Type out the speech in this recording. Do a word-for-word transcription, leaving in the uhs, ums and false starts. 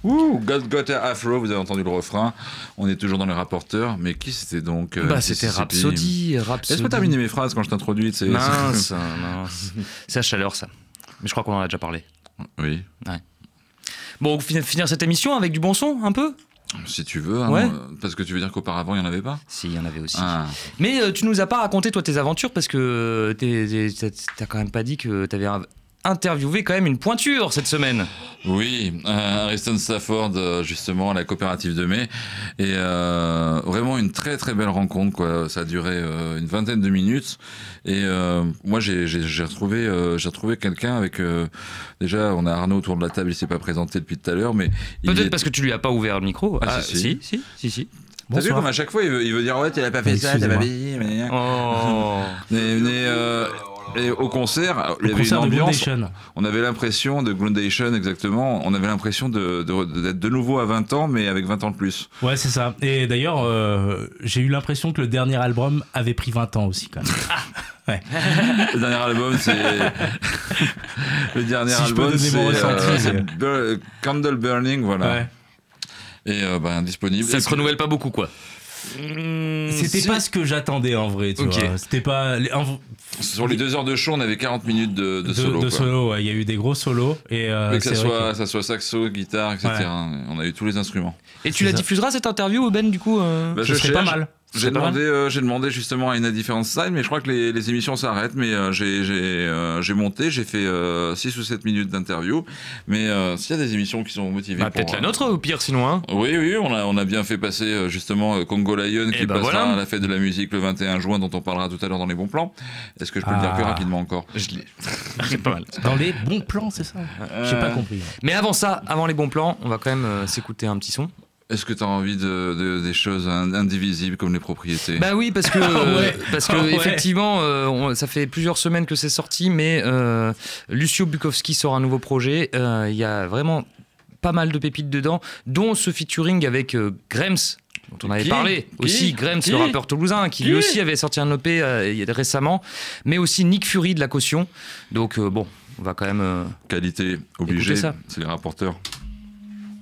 Ouh, God Got a Afro, vous avez entendu le refrain. On est toujours dans les rapporteurs, mais qui c'était donc euh, Bah c'était Rhapsody, Rhapsody. Laisse-moi terminer mes phrases quand je t'introduis. C'est... Mince, mince. C'est la chaleur, ça. Mais je crois qu'on en a déjà parlé. Oui. Ouais. Bon, finir cette émission avec du bon son, un peu ? Si tu veux, hein, ouais. Parce que tu veux dire qu'auparavant il n'y en avait pas ? Si, il y en avait aussi. Ah. Mais euh, tu nous as pas raconté toi tes aventures parce que t'es, t'es, t'as quand même pas dit que t'avais interviewé quand même une pointure cette semaine. Oui, euh, Ariston Stafford euh, justement à la coopérative de mai et euh, vraiment une très très belle rencontre quoi. Ça a duré euh, une vingtaine de minutes et euh, moi j'ai, j'ai, j'ai retrouvé euh, j'ai retrouvé quelqu'un avec euh, déjà on a Arnaud autour de la table, il s'est pas présenté depuis tout à l'heure mais peut-être est... parce que tu lui as pas ouvert le micro. Ah, ah si, si si si si. si. T'as vu comme à chaque fois il veut, il veut dire ouais tu n'as pas fait ça, t'as pas fait mais... Oh. mais, mais euh, et au concert, il y avait une ambiance. On avait l'impression de Groundation, exactement. On avait l'impression de, de, d'être de nouveau à vingt ans, mais avec vingt ans de plus. Ouais, c'est ça. Et d'ailleurs, euh, j'ai eu l'impression que le dernier album avait pris vingt ans aussi, quand même. Ouais. Le dernier album, c'est. le dernier si album, je peux c'est, mon ressenti, euh, c'est... c'est Bur- Candle Burning, voilà. Ouais. Et euh, ben, disponible. Ça et se puis... renouvelle pas beaucoup, quoi. Mmh, c'était si. pas ce que j'attendais en vrai, tu okay. vois. C'était pas. En... Sur les deux heures de show, on avait quarante minutes de, de, de solo. De solo, ouais. Il y a eu des gros solos. Et, euh, et que ça soit, que... ça soit saxo, guitare, et cetera. Ouais. On a eu tous les instruments. Et tu c'est la ça. diffuseras cette interview, Ben, du coup euh... bah, je serais pas mal. J'ai demandé, euh, j'ai demandé justement à Une Indifference Style, mais je crois que les, les émissions s'arrêtent. Mais euh, j'ai, j'ai, euh, j'ai monté, j'ai fait euh, six ou sept minutes d'interview. Mais euh, s'il y a des émissions qui sont motivées bah, pour... Peut-être euh, la nôtre, au pire, sinon. Hein. Oui, oui, on a, on a bien fait passer justement Congo Lion, qui bah passera voilà. à la fête de la musique le vingt et un juin, dont on parlera tout à l'heure dans les bons plans. Est-ce que je peux ah. le dire plus rapidement encore ? Je l'ai. C'est pas mal. Dans les bons plans, c'est ça euh... J'ai pas compris. Mais avant ça, avant les bons plans, on va quand même euh, s'écouter un petit son. Est-ce que tu as envie de, de, des choses indivisibles comme les propriétés ? Bah oui, parce que, euh, ouais. parce que ouais. effectivement, euh, on, ça fait plusieurs semaines que c'est sorti, mais euh, Lucio Bukowski sort un nouveau projet. Il euh, y a vraiment pas mal de pépites dedans, dont ce featuring avec euh, Grems, dont on avait qui parlé. qui aussi Grems, qui le rappeur toulousain, qui, qui lui aussi avait sorti un E P euh, récemment, mais aussi Nick Fury de La Caution. Donc euh, bon, on va quand même... Euh, Qualité obligée, c'est les rapporteurs.